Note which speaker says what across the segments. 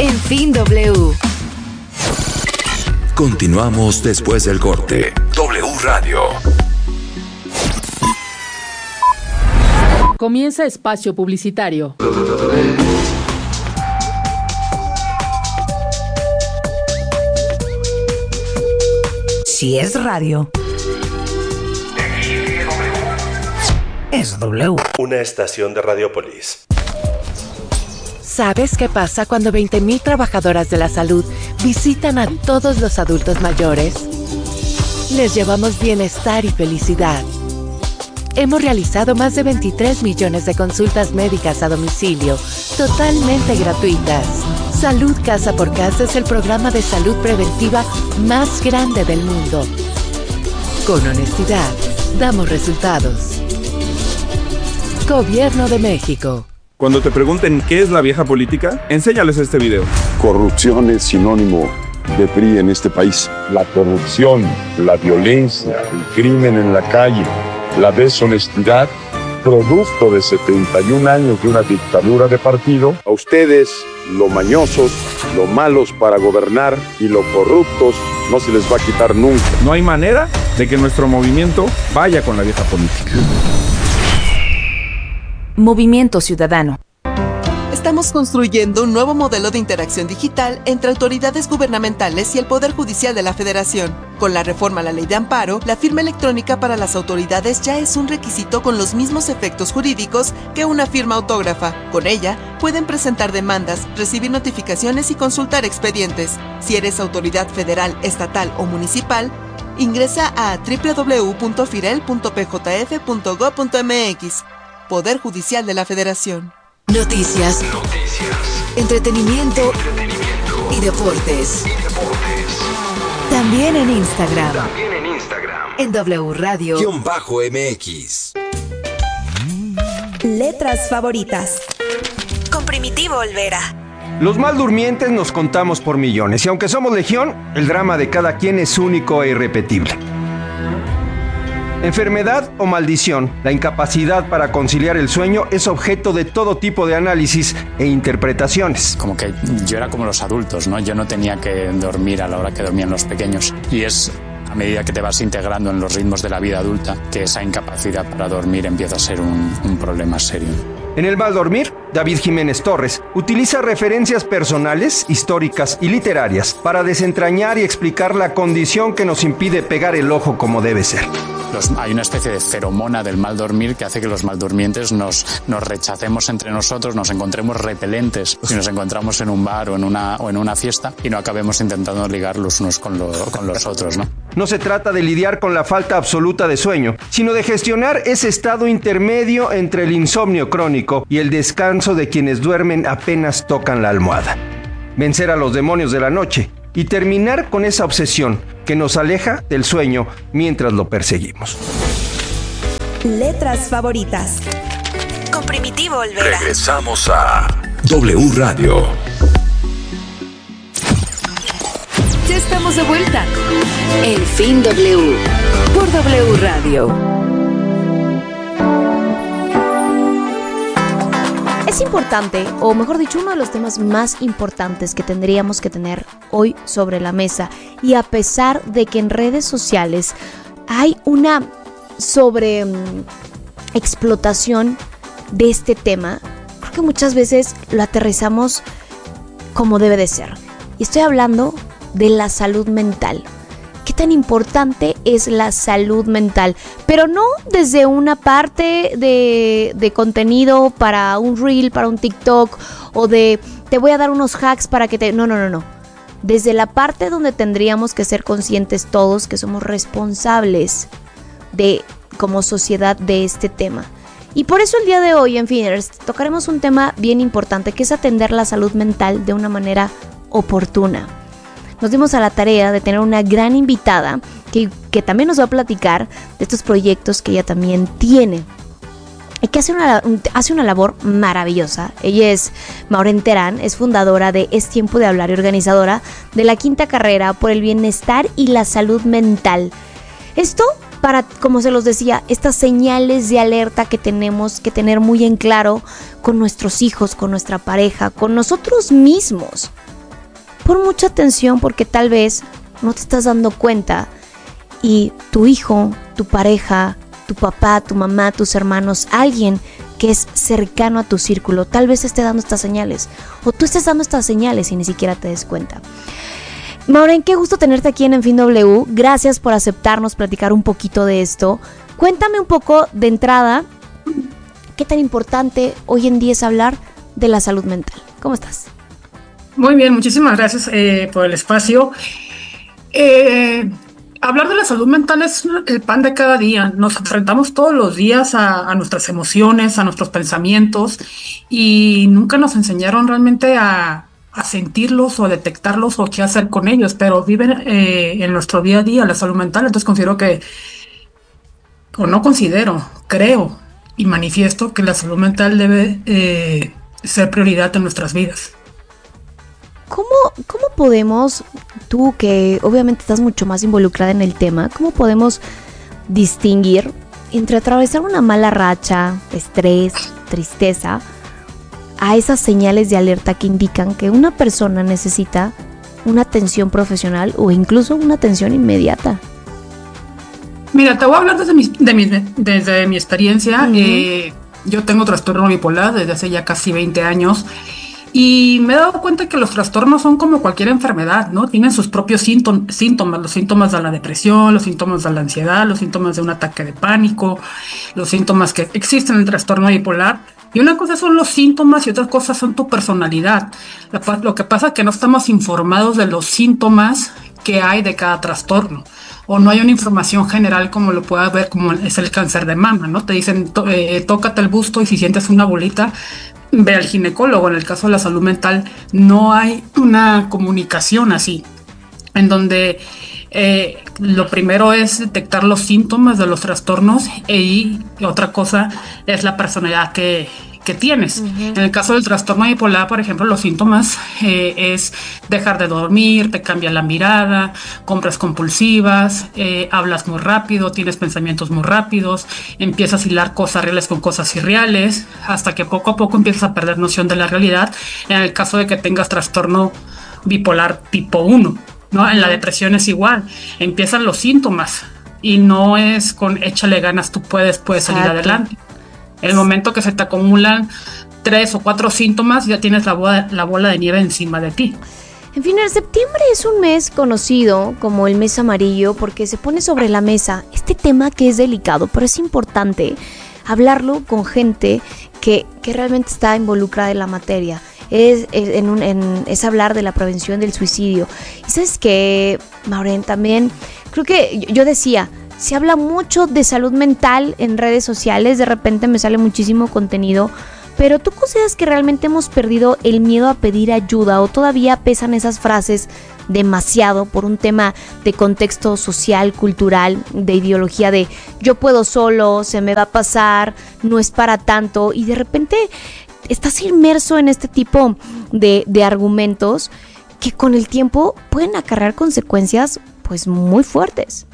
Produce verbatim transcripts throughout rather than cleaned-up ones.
Speaker 1: En Fin W.
Speaker 2: Continuamos después del corte. W Radio.
Speaker 3: Comienza espacio publicitario.
Speaker 4: Si es radio, es W.
Speaker 5: Una estación de Radiopolis.
Speaker 6: ¿Sabes qué pasa cuando veinte mil trabajadoras de la salud visitan a todos los adultos mayores? Les llevamos bienestar y felicidad. Hemos realizado más de veintitrés millones de consultas médicas a domicilio, totalmente gratuitas. Salud Casa por Casa es el programa de salud preventiva más grande del mundo. Con honestidad, damos resultados. Gobierno de México.
Speaker 7: Cuando te pregunten qué es la vieja política, enséñales este video.
Speaker 8: Corrupción es sinónimo de P R I en este país.
Speaker 9: La corrupción, la violencia, el crimen en la calle, la deshonestidad, producto de setenta y un años de una dictadura de partido.
Speaker 8: A ustedes, lo mañosos, lo malos para gobernar y lo corruptos, no se les va a quitar nunca.
Speaker 7: No hay manera de que nuestro movimiento vaya con la vieja política.
Speaker 4: Movimiento Ciudadano.
Speaker 10: Estamos construyendo un nuevo modelo de interacción digital entre autoridades gubernamentales y el Poder Judicial de la Federación. Con la reforma a la Ley de Amparo, la firma electrónica para las autoridades ya es un requisito con los mismos efectos jurídicos que una firma autógrafa. Con ella, pueden presentar demandas, recibir notificaciones y consultar expedientes. Si eres autoridad federal, estatal o municipal, ingresa a doble u doble u doble u punto firel punto p j f punto gob punto m x. Poder Judicial de la Federación.
Speaker 1: Noticias,
Speaker 2: Noticias,
Speaker 1: entretenimiento,
Speaker 2: entretenimiento
Speaker 1: y deportes.
Speaker 2: y deportes.
Speaker 1: También en Instagram.
Speaker 2: También en Instagram.
Speaker 1: En W Radio.
Speaker 2: Guión bajo M X.
Speaker 11: Letras favoritas.
Speaker 12: Con Primitivo Olvera.
Speaker 13: Los mal durmientes nos contamos por millones y aunque somos legión, el drama de cada quien es único e irrepetible. Enfermedad o maldición, la incapacidad para conciliar el sueño es objeto de todo tipo de análisis e interpretaciones.
Speaker 14: Como que yo era como los adultos, ¿no? Yo no tenía que dormir a la hora que dormían los pequeños. Y es a medida que te vas integrando en los ritmos de la vida adulta que esa incapacidad para dormir empieza a ser un, un problema serio.
Speaker 13: En el mal dormir, David Jiménez Torres utiliza referencias personales, históricas y literarias para desentrañar y explicar la condición que nos impide pegar el ojo como debe ser.
Speaker 14: Los, hay una especie de feromona del mal dormir que hace que los maldurmientes nos, nos rechacemos entre nosotros, nos encontremos repelentes si nos encontramos en un bar o en una, o en una fiesta y no acabemos intentando ligar los unos con, lo, con los otros, ¿no?
Speaker 13: No se trata de lidiar con la falta absoluta de sueño, sino de gestionar ese estado intermedio entre el insomnio crónico y el descanso de quienes duermen apenas tocan la almohada. Vencer a los demonios de la noche y terminar con esa obsesión que nos aleja del sueño mientras lo perseguimos.
Speaker 11: Letras favoritas.
Speaker 12: Con Primitivo Olvera.
Speaker 2: Regresamos a W Radio.
Speaker 1: Ya estamos de vuelta. En Fin W. Por W Radio.
Speaker 15: Es importante, o mejor dicho, uno de los temas más importantes que tendríamos que tener hoy sobre la mesa, y a pesar de que en redes sociales hay una sobre um, explotación de este tema, creo que muchas veces lo aterrizamos como debe de ser. Y estoy hablando de la salud mental. ¿Qué tan importante es la salud mental? Pero no desde una parte de, de contenido para un reel, para un TikTok, o de te voy a dar unos hacks para que te... No, no, no, no. Desde la parte donde tendríamos que ser conscientes todos que somos responsables de, como sociedad, de este tema. Y por eso el día de hoy en Finners tocaremos un tema bien importante, que es atender la salud mental de una manera oportuna. Nos dimos a la tarea de tener una gran invitada que, que también nos va a platicar de estos proyectos que ella también tiene y que hace una, hace una labor maravillosa. Ella es Maureen Terán, es fundadora de Es Tiempo de Hablar y organizadora de la quinta carrera por el bienestar y la salud mental. Esto para, como se los decía, estas señales de alerta que tenemos que tener muy en claro con nuestros hijos, con nuestra pareja, con nosotros mismos. pon mucha atención porque tal vez no te estás dando cuenta y tu hijo, tu pareja, tu papá, tu mamá, tus hermanos, alguien que es cercano a tu círculo, tal vez esté dando estas señales o tú estés dando estas señales y ni siquiera te des cuenta. Maureen, qué gusto tenerte aquí en En Fin W. Gracias por aceptarnos platicar un poquito de esto. Cuéntame un poco de entrada, ¿qué tan importante hoy en día es hablar de la salud mental? ¿Cómo estás?
Speaker 16: Muy bien, muchísimas gracias eh, por el espacio. Eh, hablar de la salud mental es el pan de cada día. Nos enfrentamos todos los días a, a nuestras emociones, a nuestros pensamientos y nunca nos enseñaron realmente a, a sentirlos o a detectarlos o qué hacer con ellos, pero viven eh, en nuestro día a día la salud mental. Entonces considero que, o no considero, creo y manifiesto que la salud mental debe eh, ser prioridad en nuestras vidas.
Speaker 15: ¿Cómo, ¿Cómo podemos, tú que obviamente estás mucho más involucrada en el tema, cómo podemos distinguir entre atravesar una mala racha, estrés, tristeza, a esas señales de alerta que indican que una persona necesita una atención profesional o incluso una atención inmediata?
Speaker 16: Mira, te voy a hablar desde mi, de mi, desde mi experiencia. Uh-huh. Eh, yo tengo trastorno bipolar desde hace ya casi veinte años. Y me he dado cuenta que los trastornos son como cualquier enfermedad, ¿no? Tienen sus propios síntomas, los síntomas de la depresión, los síntomas de la ansiedad, los síntomas de un ataque de pánico, los síntomas que existen en el trastorno bipolar. Y una cosa son los síntomas y otra cosa son tu personalidad. Lo que pasa es que no estamos informados de los síntomas que hay de cada trastorno. O no hay una información general como lo pueda ver, como es el cáncer de mama, ¿no? Te dicen, tó, eh, tócate el busto y si sientes una bolita, ve al ginecólogo. En el caso de la salud mental no hay una comunicación así, en donde eh, lo primero es detectar los síntomas de los trastornos y otra cosa es la personalidad que, que tienes. Uh-huh. En el caso del trastorno bipolar, por ejemplo, los síntomas eh, es dejar de dormir, te cambia la mirada, compras compulsivas, eh, hablas muy rápido, tienes pensamientos muy rápidos, empiezas a hilar cosas reales con cosas irreales, hasta que poco a poco empiezas a perder noción de la realidad. En el caso de que tengas trastorno bipolar tipo uno, ¿no? En la depresión es igual, empiezan los síntomas y no es con échale ganas, tú puedes, puedes salir Exacto. adelante. El momento que se te acumulan tres o cuatro síntomas, ya tienes la bola, la bola de nieve encima de ti.
Speaker 15: En fin, el septiembre es un mes conocido como el mes amarillo porque se pone sobre la mesa este tema que es delicado, pero es importante hablarlo con gente que, que realmente está involucrada en la materia. Es, es, en un, en, es hablar de la prevención del suicidio. Y sabes que, Maureen, también creo que yo decía, se habla mucho de salud mental en redes sociales, de repente me sale muchísimo contenido, pero ¿tú consideras que realmente hemos perdido el miedo a pedir ayuda o todavía pesan esas frases demasiado por un tema de contexto social, cultural, de ideología de yo puedo solo, se me va a pasar, no es para tanto, y de repente estás inmerso en este tipo de, de argumentos que con el tiempo pueden acarrear consecuencias pues muy fuertes?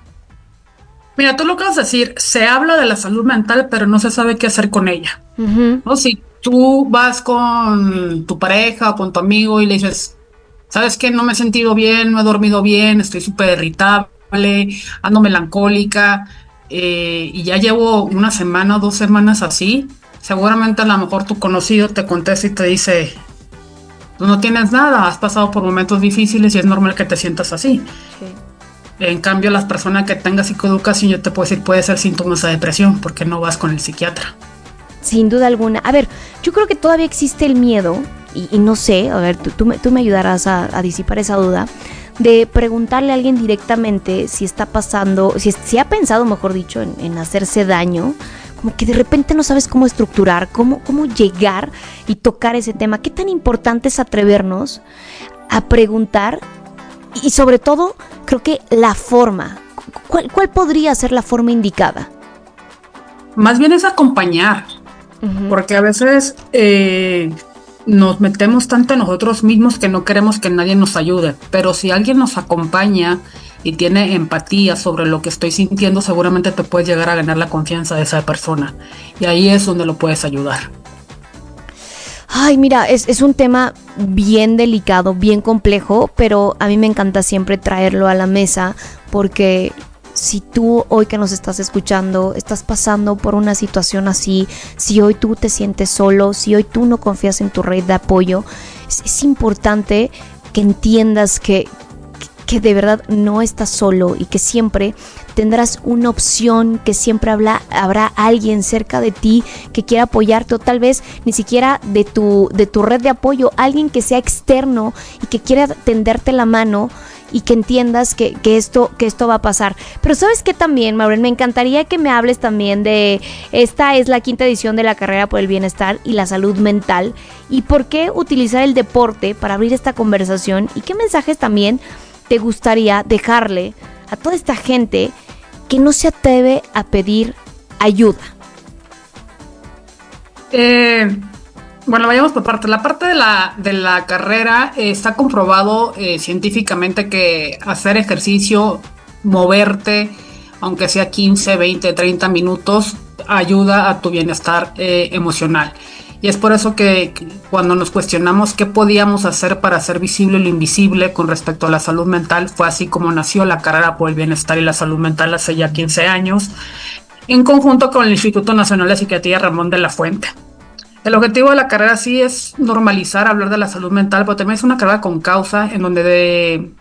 Speaker 16: Mira, tú lo acabas de decir, se habla de la salud mental, pero no se sabe qué hacer con ella. Uh-huh. ¿No? Si tú vas con tu pareja o con tu amigo y le dices, ¿sabes qué? No me he sentido bien, no he dormido bien, estoy súper irritable, ando melancólica, eh, y ya llevo una semana o dos semanas así, seguramente a lo mejor tu conocido te contesta y te dice, tú no tienes nada, has pasado por momentos difíciles y es normal que te sientas así. Sí. En cambio, las personas que tengan psicoeducación, yo te puedo decir, puede ser síntomas de depresión, porque no vas con el psiquiatra.
Speaker 15: Sin duda alguna. A ver, yo creo que todavía existe el miedo, y, y no sé, a ver, tú, tú, me, tú me ayudarás a, a disipar esa duda, de preguntarle a alguien directamente si está pasando, si, si ha pensado, mejor dicho, en, en hacerse daño, como que de repente no sabes cómo estructurar, cómo, cómo llegar y tocar ese tema. ¿Qué tan importante es atrevernos a preguntar? Y sobre todo, creo que la forma. ¿Cuál, cuál podría ser la forma indicada?
Speaker 16: Más bien es acompañar. Uh-huh. Porque a veces eh, nos metemos tanto en nosotros mismos que no queremos que nadie nos ayude. Pero si alguien nos acompaña y tiene empatía sobre lo que estoy sintiendo, seguramente te puedes llegar a ganar la confianza de esa persona. Y ahí es donde lo puedes ayudar.
Speaker 15: Ay, mira, es, es un tema bien delicado, bien complejo, pero a mí me encanta siempre traerlo a la mesa porque si tú hoy que nos estás escuchando estás pasando por una situación así, si hoy tú te sientes solo, si hoy tú no confías en tu red de apoyo, es, es importante que entiendas que, que de verdad no estás solo y que siempre tendrás una opción, que siempre habla, habrá alguien cerca de ti que quiera apoyarte, o tal vez ni siquiera de tu, de tu red de apoyo, alguien que sea externo y que quiera tenderte la mano y que entiendas que, que, esto, que esto va a pasar. Pero ¿sabes qué también, Maureen? Me encantaría que me hables también de, esta es la quinta edición de la Carrera por el Bienestar y la Salud Mental, y por qué utilizar el deporte para abrir esta conversación, y qué mensajes también te gustaría dejarle a toda esta gente que no se atreve a pedir ayuda.
Speaker 16: Eh, bueno, vayamos por partes. La parte de la, de la carrera eh, está comprobado eh, científicamente que hacer ejercicio, moverte, aunque sea quince, veinte, treinta minutos, ayuda a tu bienestar eh, emocional. Y es por eso que, que cuando nos cuestionamos qué podíamos hacer para hacer visible lo invisible con respecto a la salud mental, fue así como nació la Carrera por el Bienestar y la Salud Mental hace ya quince años, en conjunto con el Instituto Nacional de Psiquiatría Ramón de la Fuente. El objetivo de la carrera sí es normalizar, hablar de la salud mental, pero también es una carrera con causa, en donde de...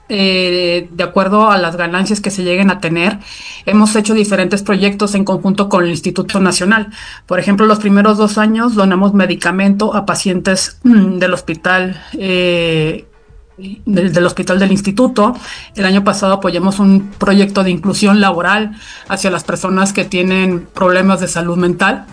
Speaker 16: Eh, de acuerdo a las ganancias que se lleguen a tener, hemos hecho diferentes proyectos en conjunto con el Instituto Nacional. Por ejemplo, los primeros dos años donamos medicamento a pacientes mmm, del hospital eh, del, del hospital del instituto. El año pasado apoyamos un proyecto de inclusión laboral hacia las personas que tienen problemas de salud mental.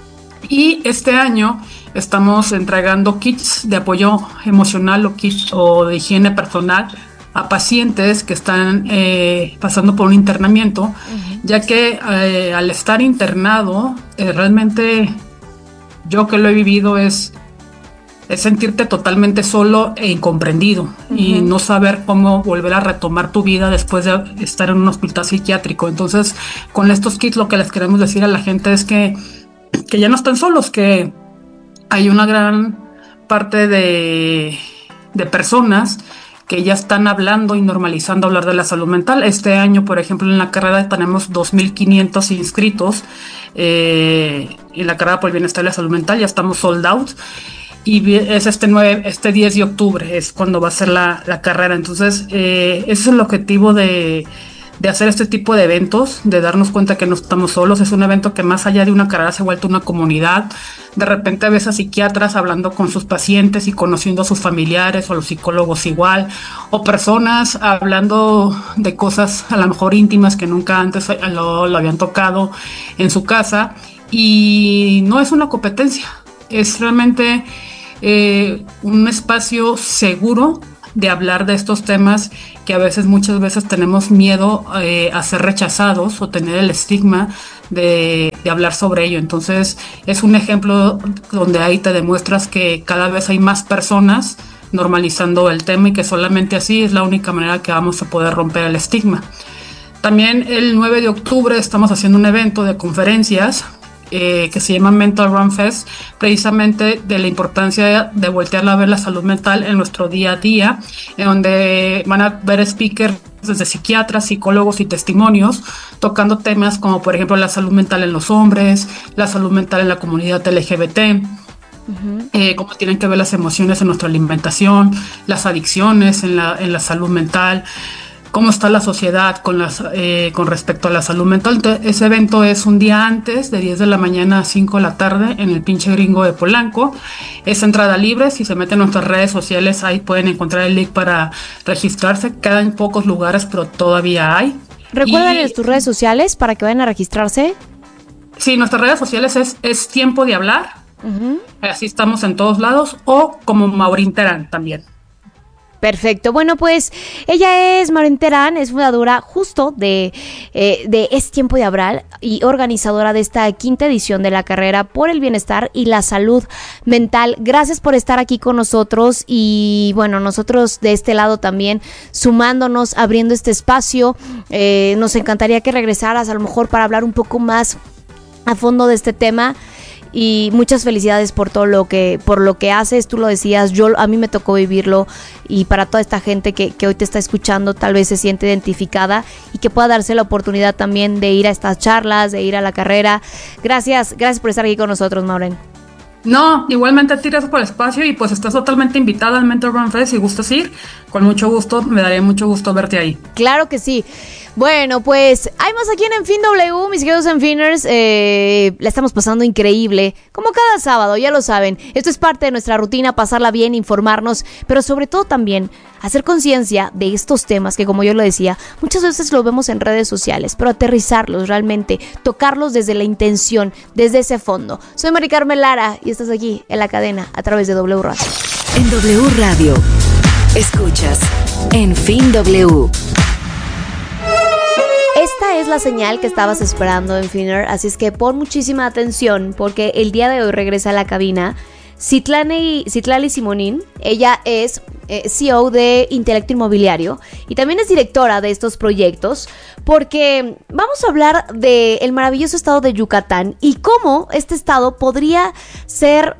Speaker 16: Y este año estamos entregando kits de apoyo emocional o kits o de higiene personal a pacientes que están eh, pasando por un internamiento, uh-huh. ya que eh, al estar internado, eh, realmente yo que lo he vivido es, es sentirte totalmente solo e incomprendido, uh-huh. y no saber cómo volver a retomar tu vida después de estar en un hospital psiquiátrico. Entonces, con estos kits lo que les queremos decir a la gente es que, que ya no están solos, que hay una gran parte de, de personas que ya están hablando y normalizando hablar de la salud mental. Este año, por ejemplo, en la carrera tenemos dos mil quinientos inscritos eh, en la carrera por el bienestar y la salud mental. Ya estamos sold out y es este, nueve, este diez de octubre es cuando va a ser la, la carrera. Entonces, eh, ese es el objetivo de, de hacer este tipo de eventos, de darnos cuenta que no estamos solos. Es un evento que más allá de una carrera se ha vuelto una comunidad. De repente ves a psiquiatras hablando con sus pacientes y conociendo a sus familiares, o a los psicólogos igual, o personas hablando de cosas a lo mejor íntimas que nunca antes lo, lo habían tocado en su casa. Y no es una competencia, es realmente eh, un espacio seguro de hablar de estos temas que a veces, muchas veces tenemos miedo eh, a ser rechazados o tener el estigma de, de hablar sobre ello. Entonces es un ejemplo donde ahí te demuestras que cada vez hay más personas normalizando el tema y que solamente así es la única manera que vamos a poder romper el estigma. También el nueve de octubre estamos haciendo un evento de conferencias Eh, que se llama Mental Run Fest, precisamente de la importancia de voltear a ver la salud mental en nuestro día a día, en donde van a ver speakers desde psiquiatras, psicólogos y testimonios, tocando temas como por ejemplo la salud mental en los hombres, la salud mental en la comunidad L G B T, uh-huh. eh, cómo tienen que ver las emociones en nuestra alimentación, las adicciones en la, en la salud mental, cómo está la sociedad con, las, eh, con respecto a la salud mental. Entonces, ese evento es un día antes, de diez de la mañana a cinco de la tarde, en el pinche gringo de Polanco. Es entrada libre. Si se meten en nuestras redes sociales, ahí pueden encontrar el link para registrarse. Quedan pocos lugares, pero todavía hay.
Speaker 15: ¿Recuerdan en tus redes sociales para que vayan a registrarse?
Speaker 16: Sí, nuestras redes sociales es, es Tiempo de Hablar. Uh-huh. Así estamos en todos lados. O como Maureen Terán también.
Speaker 15: Perfecto. Bueno, pues ella es Maureen Terán, es fundadora justo de, eh, de Es Tiempo de Hablar y organizadora de esta quinta edición de la Carrera por el Bienestar y la Salud Mental. Gracias por estar aquí con nosotros y bueno, nosotros de este lado también sumándonos, abriendo este espacio. Eh, nos encantaría que regresaras a lo mejor para hablar un poco más a fondo de este tema. y muchas felicidades por todo lo que por lo que haces. Tú lo decías, yo a mí me tocó vivirlo, y para toda esta gente que, que hoy te está escuchando tal vez se siente identificada y que pueda darse la oportunidad también de ir a estas charlas, de ir a la carrera. Gracias, gracias por estar aquí con nosotros, Maureen.
Speaker 16: No, igualmente a ti, gracias por el espacio, y pues estás totalmente invitada al Mentor Brand Fest. Si gustas ir, con mucho gusto, me daría mucho gusto verte ahí.
Speaker 15: Claro que sí. Bueno, pues hay más aquí en Enfin W, mis queridos Enfiners. Eh, la estamos pasando increíble, como cada sábado, ya lo saben. Esto es parte de nuestra rutina, pasarla bien, informarnos, pero sobre todo también hacer conciencia de estos temas que, como yo lo decía, muchas veces lo vemos en redes sociales, pero aterrizarlos realmente, tocarlos desde la intención, desde ese fondo. Soy Mari Carmen Lara y estás aquí en la cadena a través de W Radio.
Speaker 1: En W Radio, escuchas Enfin W.
Speaker 15: Esta es la señal que estabas esperando, Enfiner, así es que pon muchísima atención porque el día de hoy regresa a la cabina Citlali, Citlali Simonín. Ella es eh, C E O de Intelecto Inmobiliario y también es directora de estos proyectos, porque vamos a hablar del maravilloso estado de Yucatán y cómo este estado podría ser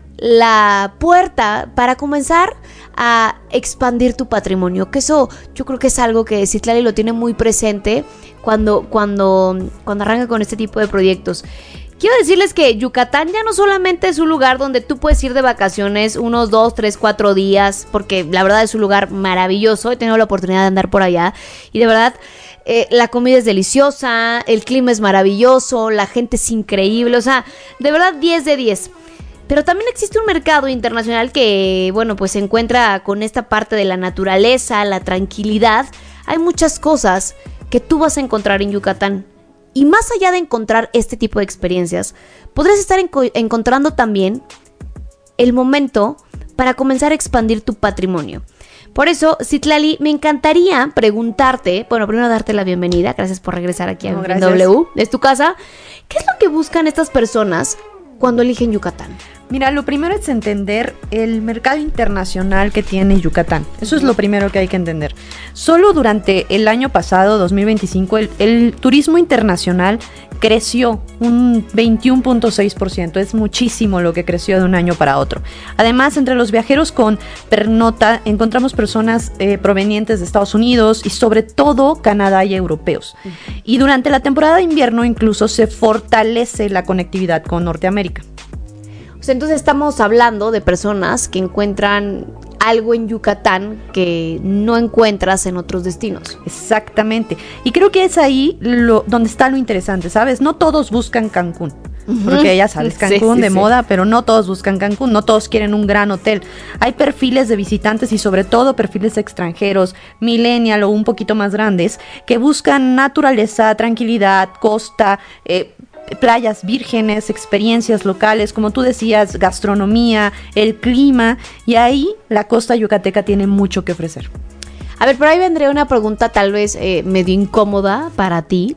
Speaker 15: la puerta para comenzar a expandir tu patrimonio, que eso yo creo que es algo que Citlali lo tiene muy presente cuando, cuando, cuando arranca con este tipo de proyectos. Quiero decirles que Yucatán ya no solamente es un lugar donde tú puedes ir de vacaciones unos dos, tres, cuatro días, porque la verdad es un lugar maravilloso. He tenido la oportunidad de andar por allá y de verdad eh, la comida es deliciosa, el clima es maravilloso, la gente es increíble, o sea, de verdad diez de diez. Pero también existe un mercado internacional que, bueno, pues se encuentra con esta parte de la naturaleza, la tranquilidad. Hay muchas cosas que tú vas a encontrar en Yucatán. Y más allá de encontrar este tipo de experiencias, podrás estar enco- encontrando también el momento para comenzar a expandir tu patrimonio. Por eso, Citlali, me encantaría preguntarte, bueno, primero darte la bienvenida, gracias por regresar aquí a
Speaker 17: no,
Speaker 15: Enfin W, es tu casa. ¿Qué es lo que buscan estas personas cuando eligen Yucatán?
Speaker 17: Mira, lo primero es entender el mercado internacional que tiene Yucatán. Eso es lo primero que hay que entender. Solo durante el año pasado, dos mil veinticinco, el, el turismo internacional creció un veintiuno punto seis por ciento. Es muchísimo lo que creció de un año para otro. Además, entre los viajeros con pernota encontramos personas eh, provenientes de Estados Unidos y sobre todo Canadá y europeos. Uh-huh. Y durante la temporada de invierno incluso se fortalece la conectividad con Norteamérica.
Speaker 15: O sea, entonces estamos hablando de personas que encuentran algo en Yucatán que no encuentras en otros destinos.
Speaker 17: Exactamente. Y creo que es ahí lo, donde está lo interesante, ¿sabes? No todos buscan Cancún. Porque ya sabes, Cancún sí, sí, de sí. moda, pero no todos buscan Cancún, no todos quieren un gran hotel. Hay perfiles de visitantes y sobre todo perfiles extranjeros, millennial o un poquito más grandes, que buscan naturaleza, tranquilidad, costa, eh, playas vírgenes, experiencias locales, como tú decías, gastronomía, el clima, y ahí la costa yucateca tiene mucho que ofrecer.
Speaker 15: A ver, por ahí vendría una pregunta tal vez eh, medio incómoda para ti.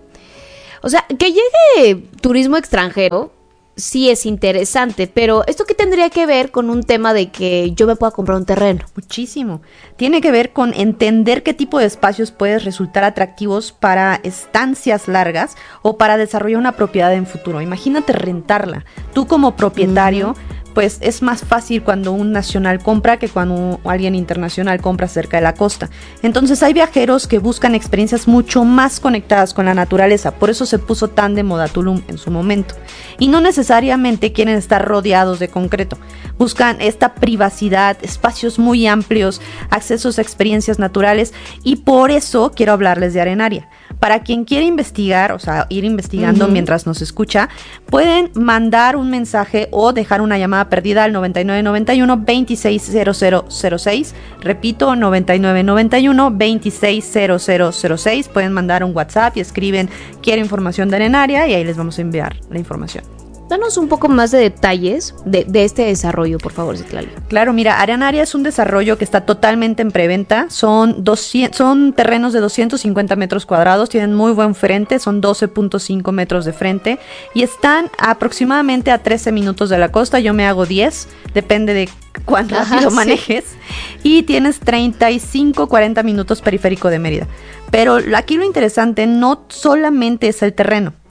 Speaker 15: O sea, que llegue turismo extranjero sí es interesante, pero ¿esto qué tendría que ver con un tema de que yo me pueda comprar un terreno?
Speaker 17: Muchísimo. Tiene que ver con entender qué tipo de espacios pueden resultar atractivos para estancias largas o para desarrollar una propiedad en futuro. Imagínate rentarla. Tú como propietario, uh-huh. pues es más fácil cuando un nacional compra que cuando alguien internacional compra cerca de la costa. Entonces hay viajeros que buscan experiencias mucho más conectadas con la naturaleza. Por eso se puso tan de moda Tulum en su momento. Y no necesariamente quieren estar rodeados de concreto. Buscan esta privacidad, espacios muy amplios, accesos a experiencias naturales, y por eso quiero hablarles de Arenaria. Para quien quiere investigar, o sea, ir investigando uh-huh. mientras nos escucha, pueden mandar un mensaje o dejar una llamada perdida al noventa y nueve noventa y uno veintiséis cero cero cero seis. Repito, noventa y nueve noventa y uno veintiséis cero cero cero seis. Pueden mandar un WhatsApp y escriben quiero información de Arenaria y ahí les vamos a enviar la información.
Speaker 15: Danos un poco más de detalles de, de este desarrollo, por favor, Citlali.
Speaker 17: Claro, mira, Arenaria es un desarrollo que está totalmente en preventa. Son, doscientos, son terrenos de doscientos cincuenta metros cuadrados, tienen muy buen frente, son doce punto cinco metros de frente y están aproximadamente a trece minutos de la costa. Yo me hago diez, depende de cuán rápido Ajá, manejes. Sí. Y tienes treinta y cinco, cuarenta minutos periférico de Mérida. Pero aquí lo interesante no solamente es el terreno.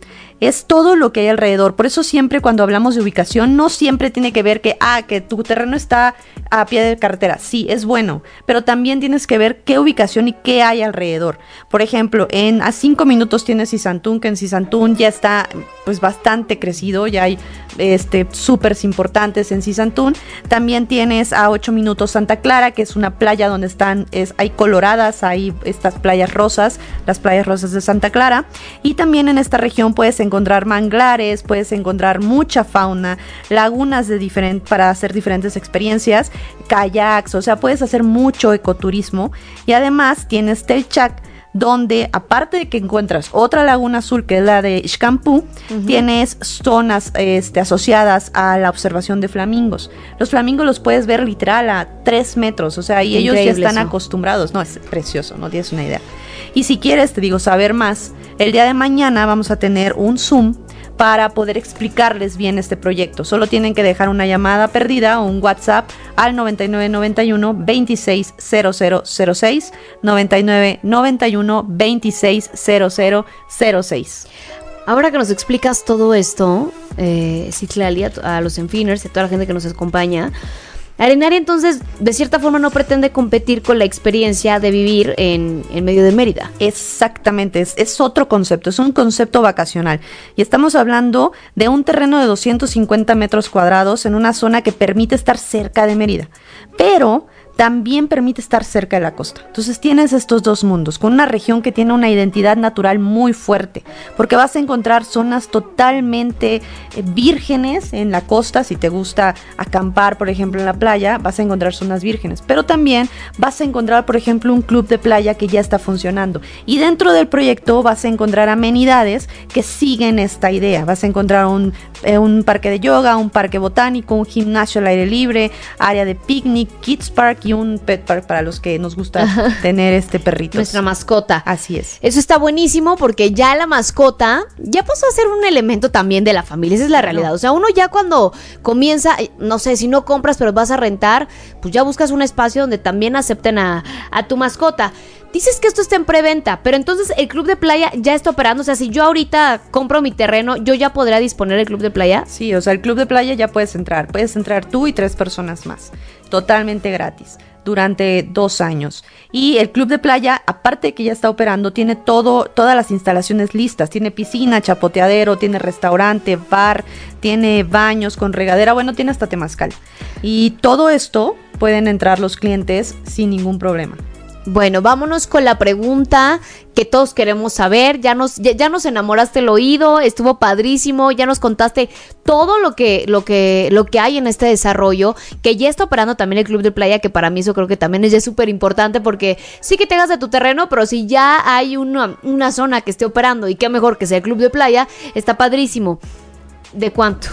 Speaker 17: es todo lo que hay alrededor. Por eso siempre cuando hablamos de ubicación, no siempre tiene que ver que, ah, que tu terreno está a pie de carretera. Sí, es bueno, pero también tienes que ver qué ubicación y qué hay alrededor. Por ejemplo, en a cinco minutos tienes Sisantún, que en Sisantún ya está pues bastante crecido, ya hay este súpers importantes en Sisantún. También tienes a ocho minutos Santa Clara, que es una playa donde están, es, hay coloradas, hay estas playas rosas, las playas rosas de Santa Clara. Y también en esta región puedes encontrar manglares, puedes encontrar mucha fauna, lagunas de diferente, para hacer diferentes experiencias, kayaks, o sea, puedes hacer mucho ecoturismo. Y además tienes Telchac, donde aparte de que encuentras otra laguna azul que es la de Xcampú, uh-huh. tienes zonas este, asociadas a la observación de flamingos. Los flamingos los puedes ver literal a tres metros, o sea, y ellos ya están eso. acostumbrados. No, es precioso, no tienes una idea. Y si quieres, te digo, saber más, el día de mañana vamos a tener un Zoom para poder explicarles bien este proyecto. Solo tienen que dejar una llamada perdida o un WhatsApp al noventa y nueve noventa y uno veintiséis cero cero cero seis, noventa y nueve noventa y uno veintiséis cero cero cero seis.
Speaker 15: Ahora que nos explicas todo esto, eh, Citlali, a, a los Enfiners y a toda la gente que nos acompaña, Arenaria entonces de cierta forma no pretende competir con la experiencia de vivir en, en medio de Mérida.
Speaker 17: Exactamente, es, es otro concepto, es un concepto vacacional y estamos hablando de un terreno de doscientos cincuenta metros cuadrados en una zona que permite estar cerca de Mérida, pero también permite estar cerca de la costa. Entonces tienes estos dos mundos, con una región que tiene una identidad natural muy fuerte, porque vas a encontrar zonas totalmente eh, vírgenes en la costa. Si te gusta acampar, por ejemplo, en la playa, vas a encontrar zonas vírgenes, pero también vas a encontrar, por ejemplo, un club de playa que ya está funcionando, y dentro del proyecto vas a encontrar amenidades que siguen esta idea. Vas a encontrar un, eh, un parque de yoga, un parque botánico, un gimnasio al aire libre, área de picnic, kids park y un pet park para los que nos gusta Ajá. tener este perrito.
Speaker 15: Nuestra mascota.
Speaker 17: Así es.
Speaker 15: Eso está buenísimo porque ya la mascota ya pasó a ser un elemento también de la familia. Esa es la realidad. O sea, uno ya cuando comienza, no sé, si no compras pero vas a rentar, pues ya buscas un espacio donde también acepten a, a tu mascota. Dices que esto está en preventa, pero entonces el club de playa ya está operando. O sea, si yo ahorita compro mi terreno, ¿yo ya podría disponer del club de playa?
Speaker 17: Sí, o sea, el club de playa ya puedes entrar. Puedes entrar tú y tres personas más. Totalmente gratis. Durante dos años. Y el club de playa, aparte de que ya está operando, tiene todo, todas las instalaciones listas. Tiene piscina, chapoteadero, tiene restaurante, bar, tiene baños con regadera, bueno, tiene hasta temazcal. Y todo esto pueden entrar los clientes sin ningún problema.
Speaker 15: Bueno, vámonos con la pregunta que todos queremos saber. Ya nos, ya, ya nos enamoraste el oído, estuvo padrísimo, ya nos contaste todo lo que, lo que, lo que hay en este desarrollo, que ya está operando también el club de playa, que para mí eso creo que también es ya súper importante, porque sí que te hagas de tu terreno, pero si ya hay una, una zona que esté operando, y qué mejor que sea el club de playa, está padrísimo. ¿De cuánto?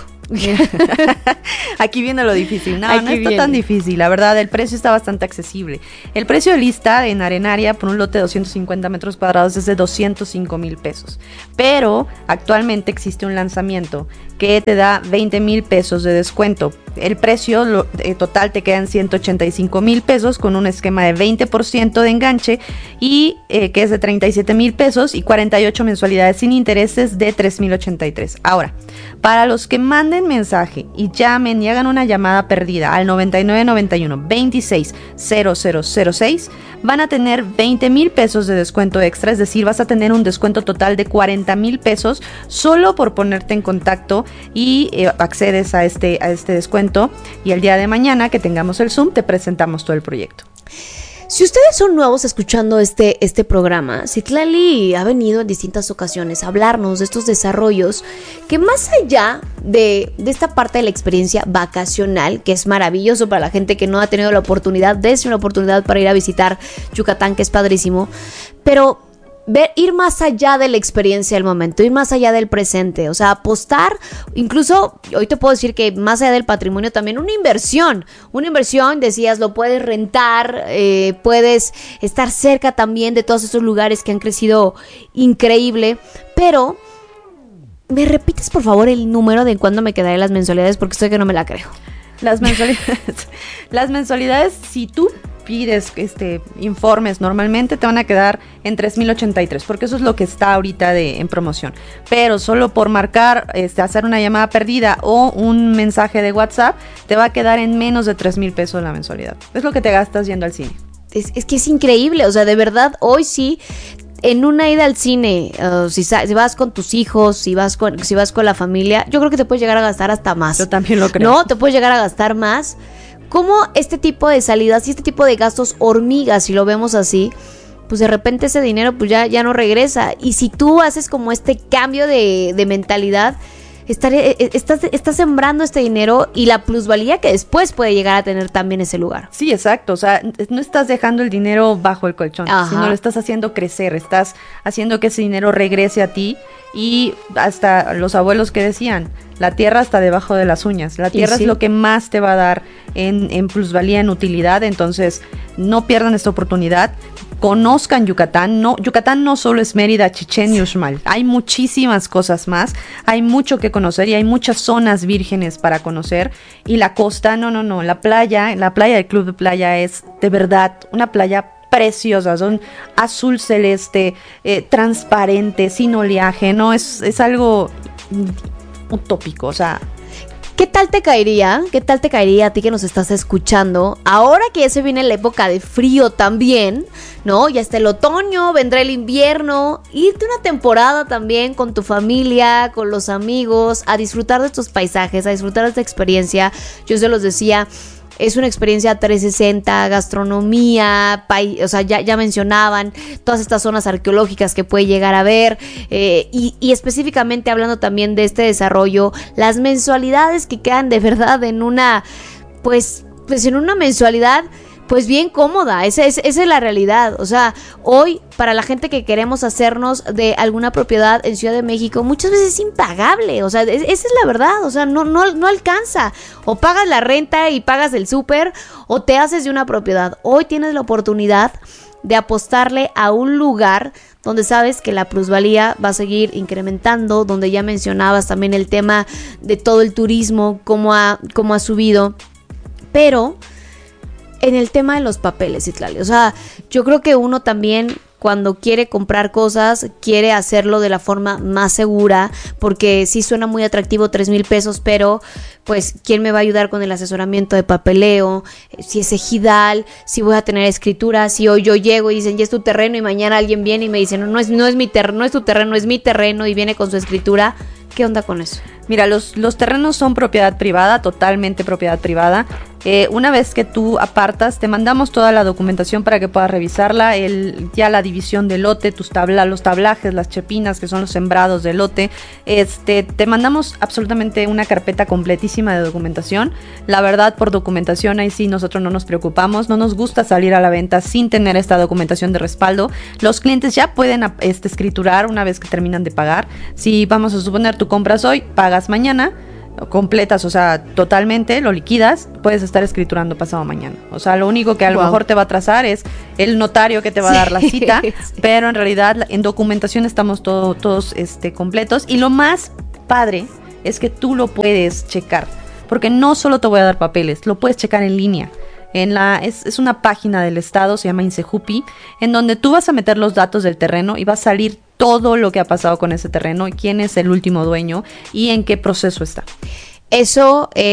Speaker 17: Aquí viene lo difícil. No,
Speaker 15: Aquí
Speaker 17: no está
Speaker 15: viene.
Speaker 17: tan difícil. La verdad, el precio está bastante accesible. El precio de lista en Arenaria por un lote de doscientos cincuenta metros cuadrados es de doscientos cinco mil pesos. Pero actualmente existe un lanzamiento que te da veinte mil pesos de descuento. El precio lo, eh, total te quedan ciento ochenta y cinco mil pesos con un esquema de veinte por ciento de enganche y eh, que es de treinta y siete mil pesos y cuarenta y ocho mensualidades sin intereses de tres mil ochenta y tres. Ahora, para los que manden mensaje y llamen y hagan una llamada perdida al noventa y nueve noventa y uno veintiséis cero cero cero seis, van a tener veinte mil pesos de descuento extra, es decir, vas a tener un descuento total de cuarenta mil pesos solo por ponerte en contacto y eh, accedes a este, a este descuento, y el día de mañana que tengamos el Zoom te presentamos todo el proyecto.
Speaker 15: Si ustedes son nuevos escuchando este, este programa, Citlali ha venido en distintas ocasiones a hablarnos de estos desarrollos que más allá de, de esta parte de la experiencia vacacional, que es maravilloso para la gente que no ha tenido la oportunidad, desde una oportunidad para ir a visitar Yucatán, que es padrísimo, pero ver, ir más allá de la experiencia del momento, ir más allá del presente, o sea, apostar, incluso hoy te puedo decir que más allá del patrimonio también una inversión, una inversión, decías, lo puedes rentar, eh, puedes estar cerca también de todos esos lugares que han crecido increíble, pero ¿me repites por favor el número de cuándo me quedaré las mensualidades? Porque estoy que no me la creo.
Speaker 17: Las mensualidades, las mensualidades, si tú pides este informes normalmente, te van a quedar en tres mil ochenta y tres, porque eso es lo que está ahorita de, en promoción. Pero solo por marcar, este, hacer una llamada perdida o un mensaje de WhatsApp, te va a quedar en menos de tres mil pesos la mensualidad. Es lo que te gastas yendo al cine.
Speaker 15: Es, es que es increíble, o sea, de verdad, hoy sí, en una ida al cine, uh, si, si vas con tus hijos, si vas con, si vas con la familia, yo creo que te puedes llegar a gastar hasta más.
Speaker 17: Yo también lo creo.
Speaker 15: No, te puedes llegar a gastar más. ¿Cómo este tipo de salidas y este tipo de gastos hormigas, si lo vemos así, pues de repente ese dinero pues ya, ya no regresa? Y si tú haces como este cambio de, de mentalidad, Estaré, estás, estás sembrando este dinero y la plusvalía que después puede llegar a tener también ese lugar.
Speaker 17: Sí, exacto. O sea, no estás dejando el dinero bajo el colchón, Ajá. sino lo estás haciendo crecer, estás haciendo que ese dinero regrese a ti. Y hasta los abuelos que decían, la tierra está debajo de las uñas. La tierra sí. es lo que más te va a dar en, en plusvalía, en utilidad. Entonces, no pierdan esta oportunidad. Conozcan Yucatán. No, Yucatán no solo es Mérida, Chichén y Uxmal. Hay muchísimas cosas más. Hay mucho que conocer y hay muchas zonas vírgenes para conocer. Y la costa, no, no, no. La playa, la playa del Club de Playa es de verdad una playa preciosa, son azul celeste, eh, transparente, sin oleaje, no es, es algo utópico, o sea.
Speaker 15: ¿Qué tal te caería? ¿Qué tal te caería a ti que nos estás escuchando? Ahora que ya se viene la época de frío también, ¿no? Ya está el otoño, vendrá el invierno, irte una temporada también con tu familia, con los amigos, a disfrutar de estos paisajes, a disfrutar de esta experiencia. Yo se los decía, es una experiencia trescientos sesenta, gastronomía, pay, o sea, ya, ya mencionaban todas estas zonas arqueológicas que puede llegar a ver, eh, y, y específicamente hablando también de este desarrollo, las mensualidades que quedan de verdad en una, pues, pues en una mensualidad pues bien cómoda, esa es, esa es la realidad. O sea, hoy para la gente que queremos hacernos de alguna propiedad en Ciudad de México, muchas veces es impagable, o sea, es, esa es la verdad, o sea, no, no, no alcanza. O pagas la renta y pagas el súper, o te haces de una propiedad. Hoy tienes la oportunidad de apostarle a un lugar donde sabes que la plusvalía va a seguir incrementando, donde ya mencionabas también el tema de todo el turismo, cómo ha, cómo ha subido, pero en el tema de los papeles, Citlali, o sea, yo creo que uno también cuando quiere comprar cosas, quiere hacerlo de la forma más segura, porque sí suena muy atractivo tres mil pesos, pero pues ¿quién me va a ayudar con el asesoramiento de papeleo? Si es ejidal, si voy a tener escritura, si hoy yo llego y dicen ya es tu terreno y mañana alguien viene y me dice no, no es, no es mi terreno, no es tu terreno, es mi terreno y viene con su escritura. ¿Qué onda con eso?
Speaker 17: Mira, los, los terrenos son propiedad privada, totalmente propiedad privada. Eh, una vez que tú apartas, te mandamos toda la documentación para que puedas revisarla, el, ya la división del lote, tus tabla, los tablajes, las chepinas, que son los sembrados del lote. Este, te mandamos absolutamente una carpeta completísima de documentación. La verdad, por documentación, ahí sí nosotros no nos preocupamos, no nos gusta salir a la venta sin tener esta documentación de respaldo. Los clientes ya pueden este, escriturar una vez que terminan de pagar. Si vamos a suponer tú compras hoy, pagas mañana, completas, o sea, totalmente, lo liquidas, puedes estar escriturando pasado mañana. O sea, lo único que a lo wow. mejor te va a atrasar es el notario que te va a dar la cita, sí. pero en realidad en documentación estamos todo, todos este, completos. Y lo más padre es que tú lo puedes checar, porque no solo te voy a dar papeles, lo puedes checar en línea. En la, es, es una página del estado, se llama Insejupi, en donde tú vas a meter los datos del terreno y va a salir todo lo que ha pasado con ese terreno, quién es el último dueño y en qué proceso está.
Speaker 15: Eso eh